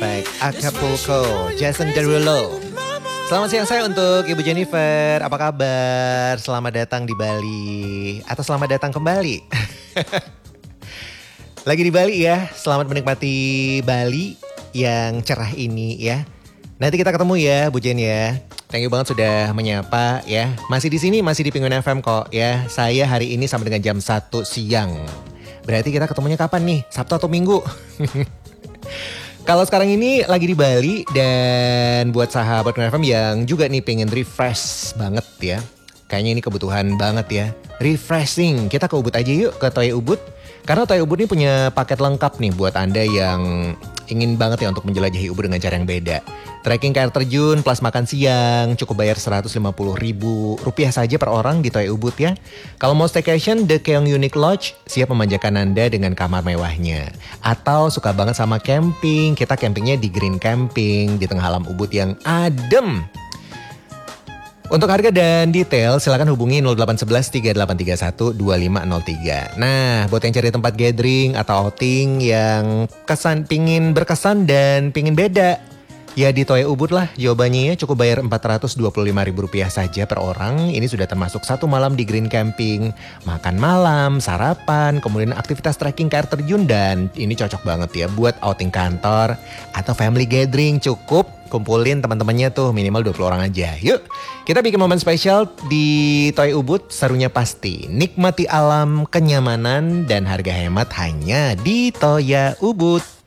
Baik, Acapulco, Jason Derulo. Selamat siang saya untuk Ibu Jennifer. Apa kabar? Selamat datang di Bali. Atau selamat datang kembali. Lagi di Bali ya. Selamat menikmati Bali yang cerah ini ya. Nanti kita ketemu ya Bu Jen ya. Thank you banget sudah menyapa ya. Masih di sini, masih di Penguin FM kok ya. Saya hari ini sampai dengan jam 1 siang. Berarti kita ketemunya kapan nih? Sabtu atau Minggu? Kalau sekarang ini lagi di Bali dan buat sahabat Penguin FM yang juga nih pengen refresh banget ya. Kayaknya ini kebutuhan banget ya. Refreshing. Kita ke Ubud aja yuk, ke Toya Ubud. Karena Toya Ubud ini punya paket lengkap nih buat Anda yang ingin banget ya untuk menjelajahi Ubud dengan cara yang beda. Trekking ke air terjun plus makan siang, cukup bayar Rp150.000 saja per orang di Toya Ubud ya. Kalau mau staycation, The Keong Unique Lodge siap memanjakan Anda dengan kamar mewahnya. Atau suka banget sama camping, kita campingnya di Green Camping di tengah alam Ubud yang adem. Untuk harga dan detail silakan hubungi 0811 3831 2503. Nah, buat yang cari tempat gathering atau outing yang pingin berkesan dan pingin beda, ya di Toya Ubud lah jawabannya ya. Cukup bayar Rp425.000 saja per orang. Ini sudah termasuk 1 malam di Green Camping, makan malam, sarapan, kemudian aktivitas trekking ke air terjun. Dan ini cocok banget ya buat outing kantor atau family gathering. Cukup kumpulin teman-temannya tuh minimal 20 orang aja. Yuk kita bikin momen spesial di Toya Ubud. Serunya pasti nikmati alam, kenyamanan, dan harga hemat hanya di Toya Ubud.